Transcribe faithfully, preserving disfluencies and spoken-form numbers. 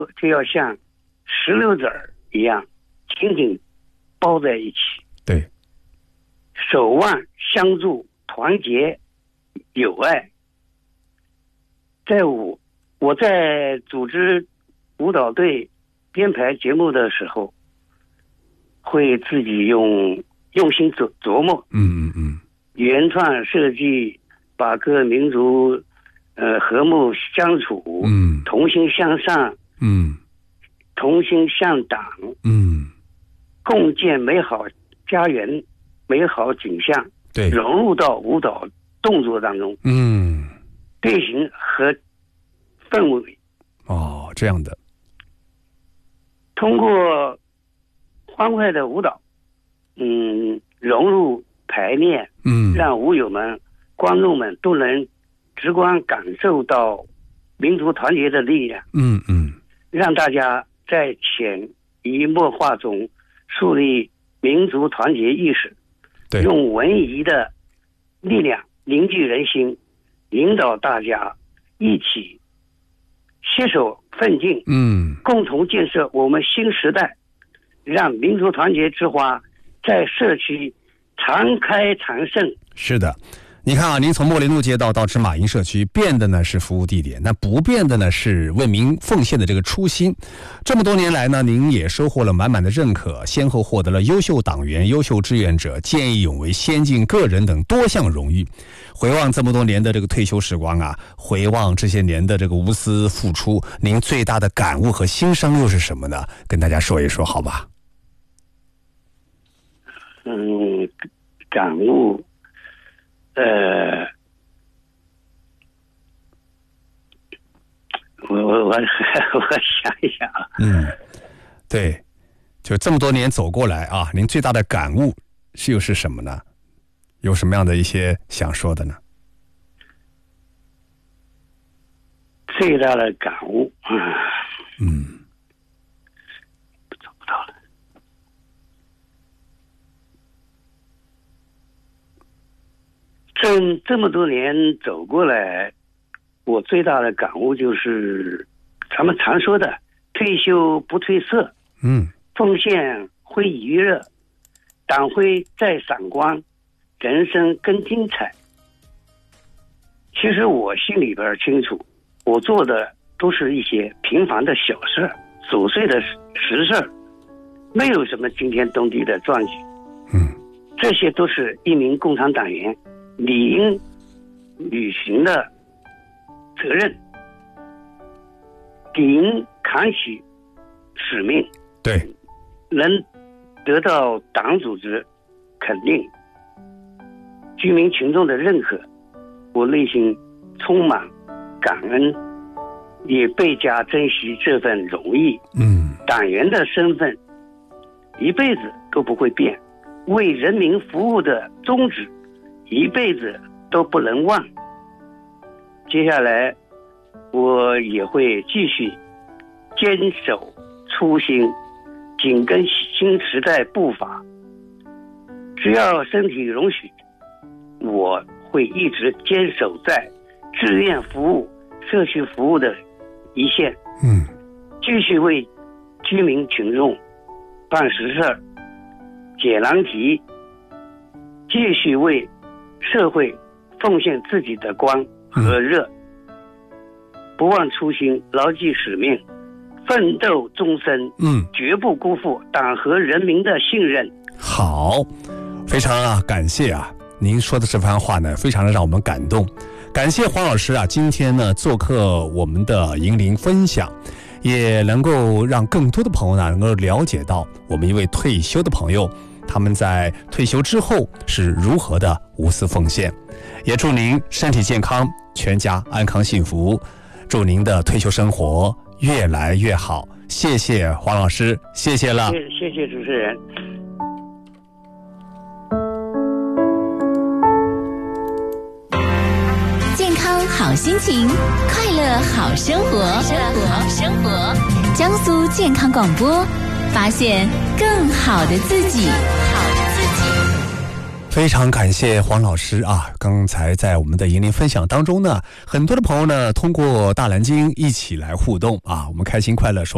就要像石榴籽儿一样紧紧包在一起。 对， 守望相助，团结友爱。在我我在组织舞蹈队编排节目的时候，会自己用用心琢琢磨， 嗯嗯嗯， 原创设计，把各民族呃和睦相处， 嗯， 同心向上， 嗯， 同心向党， 嗯， 共建美好家园、美好景象， 对， 融入到舞蹈动作当中， 嗯， 队形和氛围。 哦，这样的。 通过欢快的舞蹈，嗯，融入排练， 嗯， 让舞友们、观众们都能直观感受到民族团结的力量。 嗯嗯， 让大家在潜移默化中树立民族团结意识， 对， 用文艺的力量凝聚人心，引导大家一起携手奋进， 嗯， 共同建设我们新时代，让民族团结之花在社区常开常盛。 是的。你看啊，您从莫雷诺街道到芝麻营社区，变的呢是服务地点，那不变的呢是为民奉献的这个初心。这么多年来呢，您也收获了满满的认可，先后获得了优秀党员、优秀志愿者、见义勇为、先进个人等多项荣誉。回望这么多年的这个退休时光啊，回望这些年的这个无私付出，您最大的感悟和心伤又是什么呢？跟大家说一说好吧。 嗯，感悟。呃，我我我我想一想啊， 嗯，对，就这么多年走过来啊，您最大的感悟是又是什么呢？有什么样的一些想说的呢？ 最大的感悟啊， 嗯， 找不到了。这这么多年走过来，我最大的感悟就是，咱们常说的退休不褪色， 嗯， 奉献会余热，党徽再闪光，人生更精彩。其实我心里边清楚，我做的都是一些平凡的小事，琐碎的实事，没有什么惊天动地的壮举。 嗯， 这些都是一名共产党员理应履行的责任，理应扛起使命， 对， 能得到党组织肯定、居民群众的认可，我内心充满感恩，也倍加珍惜这份荣誉。 嗯， 党员的身份一辈子都不会变，为人民服务的宗旨一辈子都不能忘。接下来我也会继续坚守初心，紧跟新时代步伐，只要身体容许，我会一直坚守在志愿服务、社区服务的一线， 嗯， 继续为居民群众办实事、解难题，继续为社会奉献自己的光和热，嗯、不忘初心，牢记使命，奋斗终身， 嗯， 绝不辜负党和人民的信任。 好，非常啊，感谢啊，您说的这番话呢，非常的让我们感动。感谢黄老师啊，今天呢做客我们的银铃分享，也能够让更多的朋友呢能够了解到我们一位退休的朋友，他们在退休之后是如何的无私奉献。也祝您身体健康，全家安康幸福，祝您的退休生活越来越好。谢谢黄老师，谢谢了， 谢谢谢主持人。 健康好心情，快乐好生活，生活好生活。江苏健康广播，发现更好的自己。 非常感谢黄老师啊！刚才在我们的银铃分享当中呢，很多的朋友呢通过大蓝鲸一起来互动啊，我们开心快乐说。